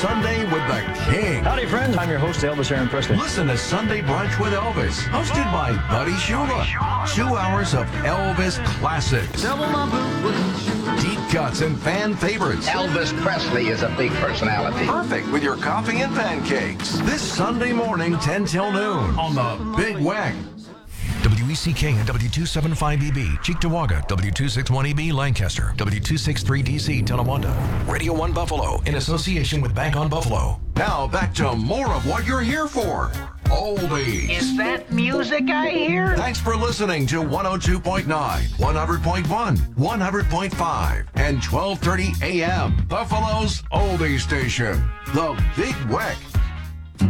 Sunday with the King. Howdy, friends. I'm your host, Elvis Aaron Presley. Listen to Sunday Brunch with Elvis, hosted by Buddy Shula. 2 hours of Elvis classics, deep cuts, and fan favorites. Elvis Presley is a big personality. Perfect with your coffee and pancakes. This Sunday morning, 10 till noon, on the Big Weck. WECK and W275EB, Cheektowaga, W261EB, Lancaster, W263DC, Tonawanda. Radio 1 Buffalo, in association with Bank on Buffalo. Now back to more of what you're here for. Oldies. Is that music I hear? Thanks for listening to 102.9, 100.1, 100.5, and 1230 AM, Buffalo's Oldie Station. The Big Weck.